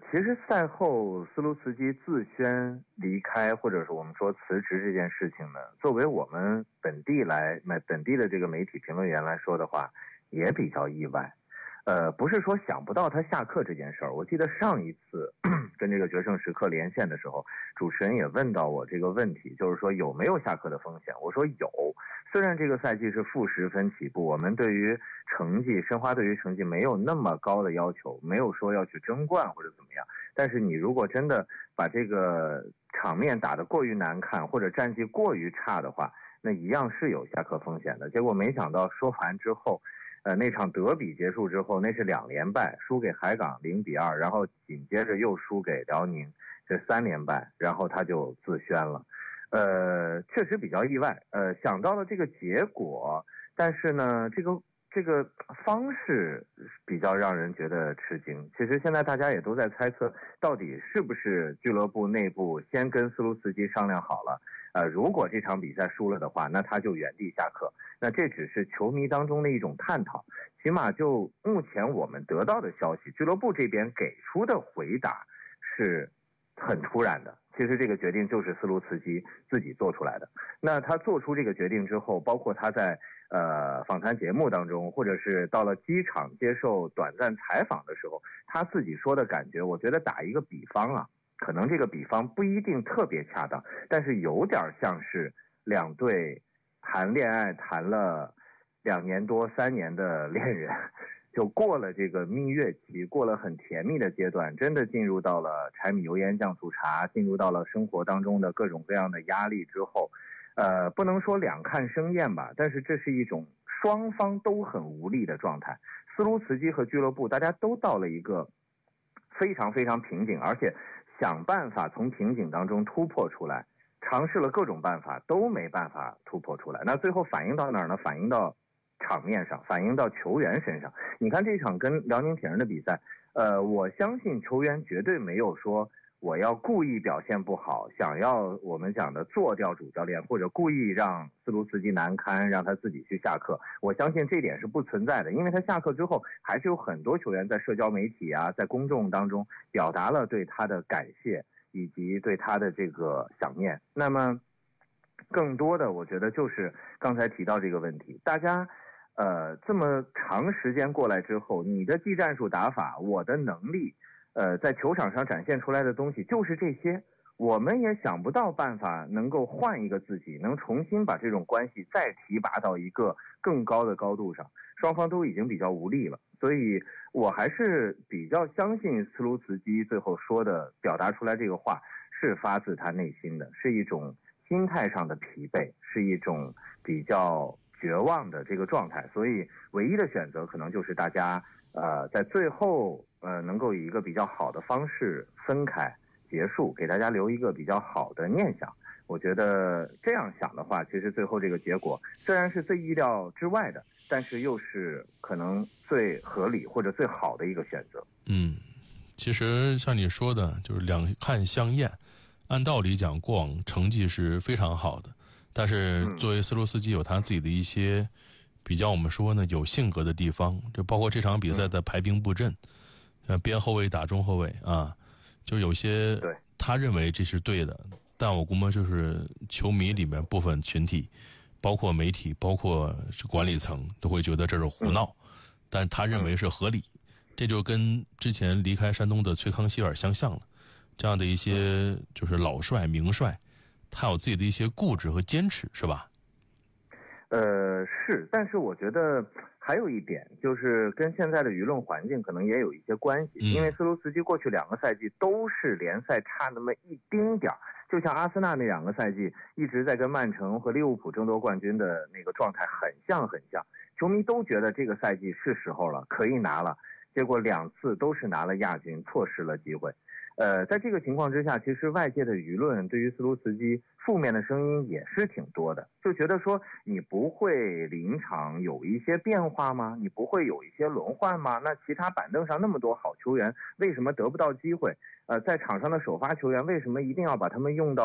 其实赛后斯卢茨基自宣离开，或者是我们说辞职这件事情呢，作为我们本地的这个媒体评论员来说的话，也比较意外。不是说想不到他下课这件事儿。我记得上一次跟这个决胜时刻连线的时候，主持人也问到我这个问题，就是说有没有下课的风险？我说有。虽然这个赛季是负10分起步，我们对于成绩，申花对于成绩没有那么高的要求，没有说要去争冠或者怎么样。但是你如果真的把这个场面打得过于难看，或者战绩过于差的话，那一样是有下课风险的。结果没想到说完之后，那场德比结束之后，那是2连败，输给海港0-2，然后紧接着又输给辽宁，这3连败，然后他就自宣了。确实比较意外。想到了这个结果，但是呢，这个方式比较让人觉得吃惊。其实现在大家也都在猜测，到底是不是俱乐部内部先跟斯卢茨基商量好了，如果这场比赛输了的话，那他就原地下课。那这只是球迷当中的一种探讨，起码就目前我们得到的消息，俱乐部这边给出的回答是很突然的。其实这个决定就是斯卢茨基自己做出来的。那他做出这个决定之后，包括他在访谈节目当中，或者是到了机场接受短暂采访的时候，他自己说的感觉，我觉得打一个比方啊，可能这个比方不一定特别恰当，但是有点像是两对谈恋爱谈了2年多3年的恋人，就过了这个蜜月期，过了很甜蜜的阶段，真的进入到了柴米油盐酱醋茶，进入到了生活当中的各种各样的压力之后，不能说两看生厌吧，但是这是一种双方都很无力的状态。斯卢茨基和俱乐部大家都到了一个非常非常瓶颈，而且想办法从瓶颈当中突破出来，尝试了各种办法都没办法突破出来。那最后反映到哪儿呢？反映到场面上，反映到球员身上。你看这场跟辽宁铁人的比赛，我相信球员绝对没有说我要故意表现不好，想要我们讲的做掉主教练，或者故意让斯卢茨基难堪，让他自己去下课。我相信这点是不存在的，因为他下课之后，还是有很多球员在社交媒体啊，在公众当中表达了对他的感谢，以及对他的这个想念。那么更多的我觉得就是刚才提到这个问题，大家这么长时间过来之后，你的技战术打法，我的能力，在球场上展现出来的东西就是这些，我们也想不到办法能够换一个自己，能重新把这种关系再提拔到一个更高的高度上，双方都已经比较无力了。所以我还是比较相信斯卢茨基最后说的，表达出来这个话是发自他内心的，是一种心态上的疲惫，是一种比较绝望的这个状态。所以唯一的选择可能就是大家在最后能够以一个比较好的方式分开结束，给大家留一个比较好的念想。我觉得这样想的话，其实最后这个结果虽然是最意料之外的，但是又是可能最合理或者最好的一个选择。 其实像你说的，就是两看相厌。按道理讲，过往成绩是非常好的，但是作为斯卢茨基有他自己的一些比较我们说呢有性格的地方，就包括这场比赛的排兵布阵，边后卫打中后卫啊，就有些他认为这是对的，但我估摸就是球迷里面部分群体，包括媒体，包括是管理层都会觉得这是胡闹，但他认为是合理。这就跟之前离开山东的崔康希尔相像了。这样的一些就是老帅名帅，他有自己的一些固执和坚持，是吧？ 是，但是我觉得还有一点就是跟现在的舆论环境可能也有一些关系，因为斯卢茨基过去2个赛季都是联赛差那么一丁点儿，就像阿森纳那2个赛季一直在跟曼城和利物浦争夺冠军的那个状态很像，球迷都觉得这个赛季是时候了，可以拿了，结果2次都是拿了亚军，错失了机会。在这个情况之下，其实外界的舆论对于斯卢茨基负面的声音也是挺多的，就觉得说你不会临场有一些变化吗？你不会有一些轮换吗？那其他板凳上那么多好球员，为什么得不到机会？在场上的首发球员为什么一定要把他们用到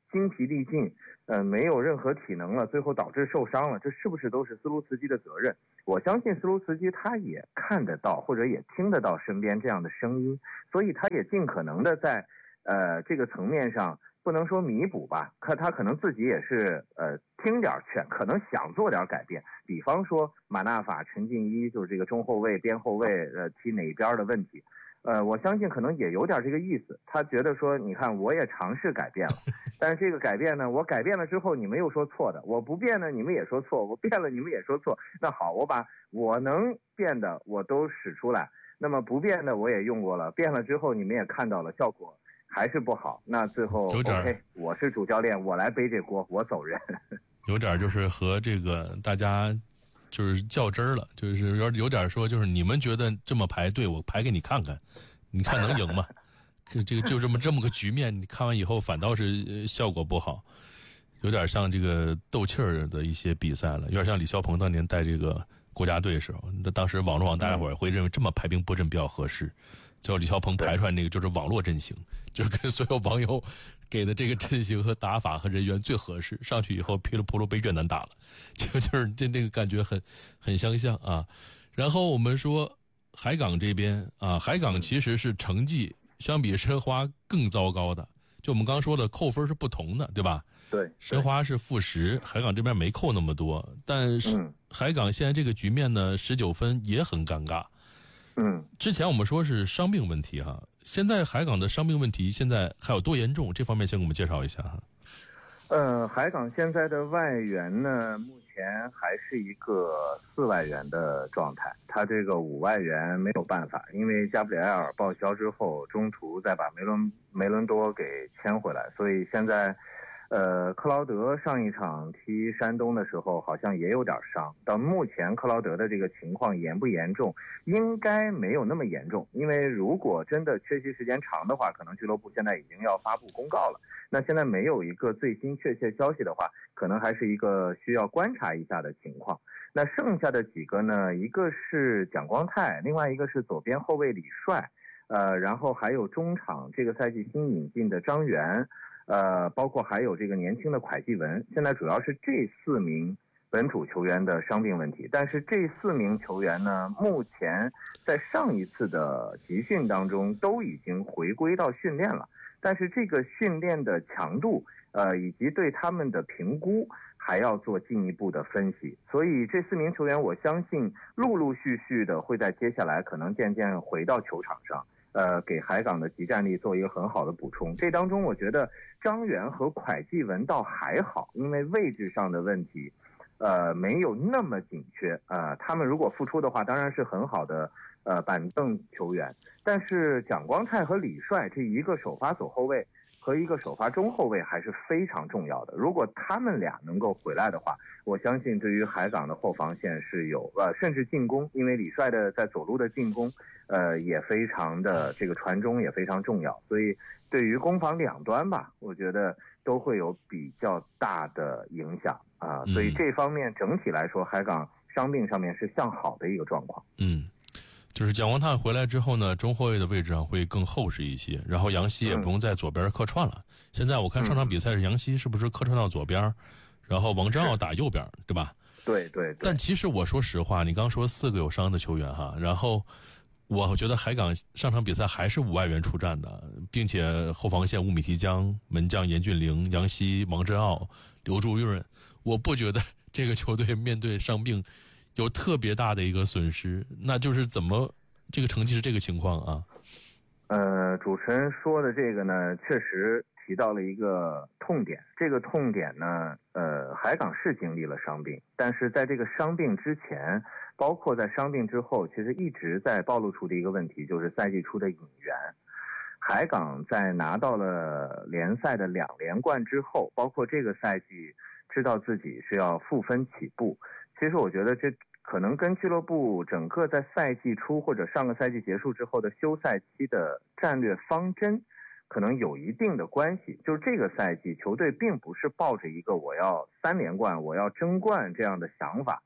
精疲力尽，没有任何体能了，最后导致受伤了，这是不是都是斯卢茨基的责任？我相信斯卢茨基他也看得到或者也听得到身边这样的声音，所以他也尽可能的在这个层面上不能说弥补吧，他可能自己也是听点劝，可能想做点改变，比方说马纳法、陈静一就是这个中后卫、边后卫踢哪边的问题。我相信可能也有点这个意思，他觉得说，你看我也尝试改变了，但是这个改变呢，我改变了之后你们又说错的，我不变呢你们也说错，我变了你们也说错，那好，我把我能变的我都使出来，那么不变的我也用过了，变了之后你们也看到了效果还是不好，那最后 OK， 我是主教练，我来背这锅，我走人。 有点就是和这个大家就是较真儿了，就是有点说，就是你们觉得这么排对，我排给你看看，你看能赢吗？这个就这么个局面，你看完以后反倒是效果不好，有点像这个斗气儿的一些比赛了，有点像李霄鹏当年带这个国家队的时候，当时网络上大家伙会认为这么排兵布阵比较合适，叫李霄鹏排出来那个就是网络阵型，就是跟所有网友给的这个阵型和打法和人员最合适，上去以后噼里扑噜被越南打了，就是这个感觉很相像啊。然后我们说海港这边啊，海港其实是成绩相比申花更糟糕的，就我们刚刚说的扣分是不同的，对吧？ 对， 申花是-10，海港这边没扣那么多，但是海港现在这个局面呢，19分也很尴尬。之前我们说是伤病问题哈，现在海港的伤病问题现在还有多严重？这方面先给我们介绍一下哈。 海港现在的外援呢，目前还是一个4外援的状态，他这个5外援没有办法，因为加布里埃尔报销之后，中途再把梅伦多给签回来，所以现在。克劳德上一场踢山东的时候好像也有点伤，到目前克劳德的这个情况严不严重，应该没有那么严重，因为如果真的缺席时间长的话，可能俱乐部现在已经要发布公告了，那现在没有一个最新确切消息的话，可能还是一个需要观察一下的情况。那剩下的几个呢，一个是蒋光太，另外一个是左边后卫李帅，然后还有中场这个赛季新引进的张源，包括还有这个年轻的蒯继文，现在主要是这4名本土球员的伤病问题。但是这4名球员呢，目前在上一次的集训当中都已经回归到训练了，但是这个训练的强度，以及对他们的评估还要做进一步的分析。所以这4名球员，我相信陆陆续续的会在接下来可能渐渐回到球场上。给海港的集战力做一个很好的补充。这当中我觉得张源和蒯继文倒还好，因为位置上的问题，没有那么紧缺。他们如果复出的话，当然是很好的板凳球员。但是蒋光太和李帅这一个首发左后卫和一个首发中后卫还是非常重要的。如果他们俩能够回来的话，我相信对于海港的后防线是有甚至进攻，因为李帅的在左路的进攻。也非常的这个传中也非常重要，所以对于攻防两端吧，我觉得都会有比较大的影响啊。所以这方面整体来说，海港伤病上面是向好的一个状况。 就是蒋光太回来之后呢，中后卫的位置上会更厚实一些，然后杨希也不用在左边客串了。现在我看上场比赛是杨希是不是客串到左边，然后王真奥打右边，对吧？ 对。 但其实我说实话，你刚说4个有伤的球员哈，然后。我觉得海港上场比赛还是5外援出战的，并且后防线乌米提江、门将严俊凌、杨希、王真奥、刘祝润，我不觉得这个球队面对伤病有特别大的一个损失。那就是怎么这个成绩是这个情况啊？ 主持人说的这个呢，确实提到了一个痛点。这个痛点呢，海港是经历了伤病，但是在这个伤病之前。包括在伤病之后，其实一直在暴露出的一个问题，就是赛季初的引援。海港在拿到了联赛的2连冠之后，包括这个赛季知道自己是要负分起步，其实我觉得这可能跟俱乐部整个在赛季初或者上个赛季结束之后的休赛期的战略方针可能有一定的关系。就是这个赛季球队并不是抱着一个我要3连冠我要争冠这样的想法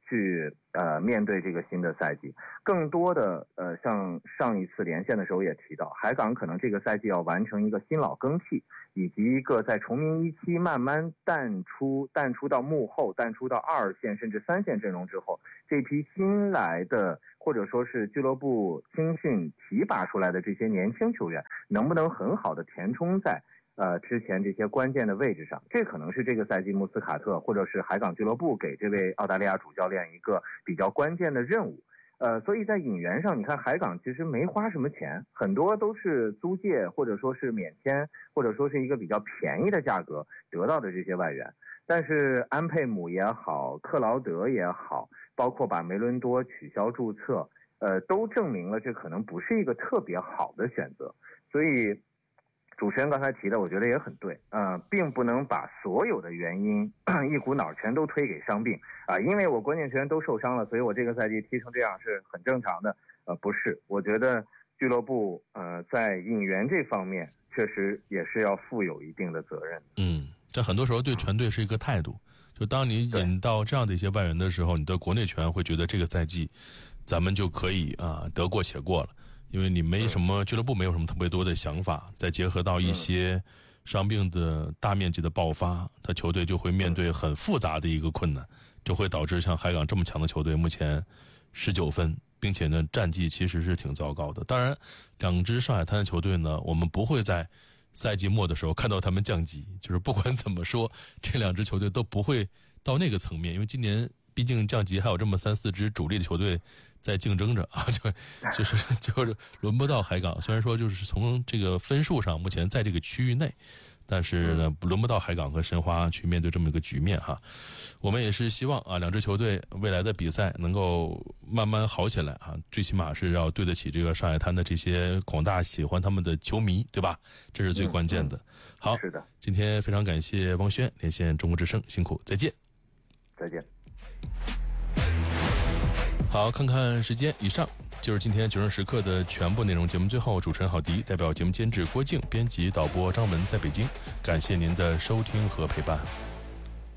去面对这个新的赛季。更多的像上一次连线的时候也提到，海港可能这个赛季要完成一个新老更替，以及一个在崇明一期慢慢淡出到幕后，淡出到2线甚至3线阵容之后，这批新来的或者说是俱乐部青训提拔出来的这些年轻球员，能不能很好的填充在之前这些关键的位置上，这可能是这个赛季穆斯卡特或者是海港俱乐部给这位澳大利亚主教练一个比较关键的任务。所以在引援上，你看海港其实没花什么钱，很多都是租借或者说是免签，或者说是一个比较便宜的价格得到的这些外援。但是安佩姆也好，克劳德也好，包括把梅伦多取消注册，都证明了这可能不是一个特别好的选择。所以主持人刚才提的我觉得也很对，并不能把所有的原因一股脑全都推给伤病因为我关键球员都受伤了，所以我这个赛季踢成这样是很正常的。不是，我觉得俱乐部在引援这方面确实也是要负有一定的责任。 在很多时候对全队是一个态度，就当你引到这样的一些外援的时候，你的国内球员会觉得这个赛季咱们就可以得过且过了。因为你没什么俱乐部没有什么特别多的想法，再结合到一些伤病的大面积的爆发，他球队就会面对很复杂的一个困难，就会导致像海港这么强的球队目前19分，并且呢战绩其实是挺糟糕的。当然2支上海滩的球队呢，我们不会在赛季末的时候看到他们降级，就是不管怎么说这2支球队都不会到那个层面，因为今年毕竟降级还有这么3-4支主力的球队在竞争着就是轮不到海港。虽然说就是从这个分数上目前在这个区域内，但是呢轮不到海港和申花去面对这么一个局面哈。我们也是希望2支球队未来的比赛能够慢慢好起来最起码是要对得起这个上海滩的这些广大喜欢他们的球迷，对吧？这是最关键的。好， 是的， 今天非常感谢汪轩连线中国之声，辛苦，再见。 再见。 好，看看时间，以上就是今天9时时刻的全部内容。节目最后，主持人郝迪代表节目监制郭静、编辑导播张文在北京，感谢您的收听和陪伴。